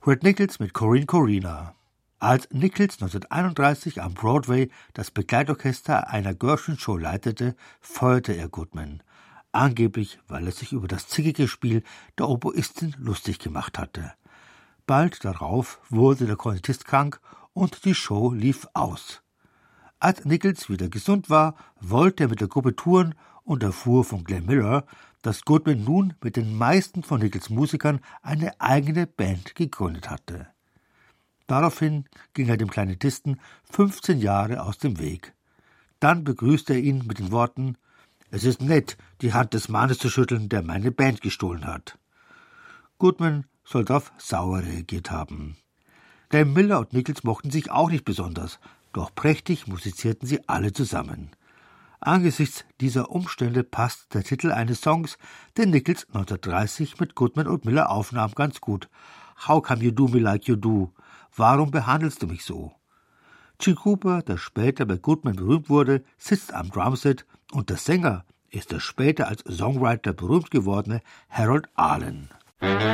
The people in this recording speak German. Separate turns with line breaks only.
Red Nichols mit Corinne Corina. Als Nichols 1931 am Broadway das Begleitorchester einer Gershwin-Show leitete, feuerte er Goodman. Angeblich, weil er sich über das zickige Spiel der Oboistin lustig gemacht hatte. Bald darauf wurde der Kornettist krank und die Show lief aus. Als Nichols wieder gesund war, wollte er mit der Gruppe touren und erfuhr von Glenn Miller, dass Goodman nun mit den meisten von Nichols Musikern eine eigene Band gegründet hatte. Daraufhin ging er dem Klarinettisten 15 Jahre aus dem Weg. Dann begrüßte er ihn mit den Worten: »Es ist nett, die Hand des Mannes zu schütteln, der meine Band gestohlen hat.« Goodman soll darauf sauer reagiert haben. Glenn Miller und Nichols mochten sich auch nicht besonders, doch prächtig musizierten sie alle zusammen. Angesichts dieser Umstände passt der Titel eines Songs, den Nichols 1930 mit Goodman und Miller aufnahm, ganz gut. »How come you do me like you do? Warum behandelst du mich so?« Gene Krupa, der später bei Goodman berühmt wurde, sitzt am Drumset und der Sänger ist der später als Songwriter berühmt gewordene Harold Arlen.